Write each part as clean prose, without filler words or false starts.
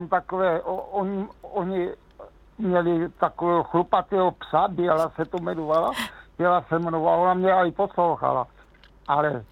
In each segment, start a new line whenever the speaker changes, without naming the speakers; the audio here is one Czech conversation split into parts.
takové, oni měli takového chlupatého psa, Běla se to jmenovala, ona mě i poslouchala, ale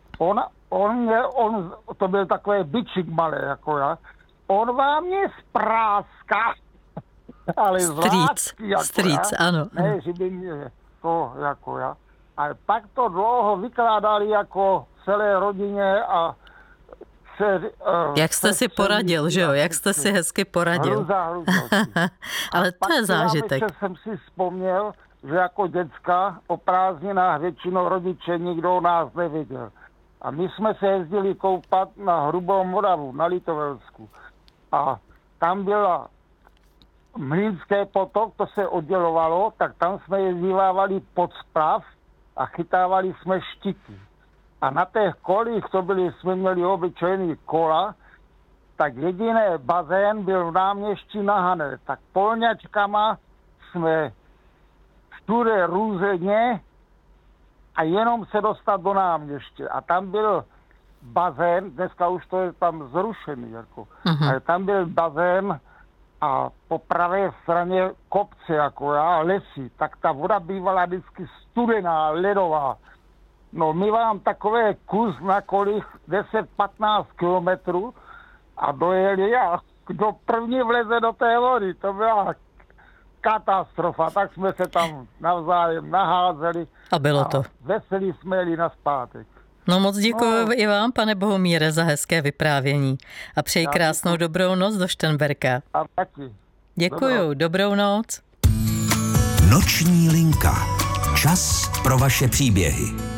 on to byl takový bičík malý, jako já, on vám mě spráská, ale z lásky, jako
Strýc, ano.
Ne, že by mě to, jako já. Ale pak to dlouho vykládali jako celé rodině a
jak jste si poradil, že jo? Jak jste si hezky poradil.
Hruza.
Ale to je zážitek.
Pak jsem si vzpomněl, že jako děcka o prázdninách většinou rodiče nikdo nás neviděl. A my jsme se jezdili koupat na Hrubou Moravu, na Litovelsku. A tam byla Mlýnské potok, to se oddělovalo, tak tam jsme jezdívávali pod sprav a chytávali jsme štiky. A na těch kolích, jsme měli obyčejný kola, tak jediný bazén byl v náměstí na Hané. Tak polňačkama jsme všude různě a jenom se dostat do náměstí. A tam byl bazén, dneska už to je tam zrušený, jako. Ale tam byl bazén a po pravé straně kopce, jako lesy, tak ta voda bývala vždycky studená, ledová. No my vám takové kus na kolích 10-15 kilometrů a dojeli a kdo první vleze do té vody, to byla katastrofa, tak jsme se tam navzájem naházeli
a bylo to.
Veselí jsme jeli nazpátek.
No moc děkuji i vám, pane Bohumíre, za hezké vyprávění a přeji krásnou dobrou noc do Šternberka.
A taky.
Děkuju, dobrou noc.
Noční linka. Čas pro vaše příběhy.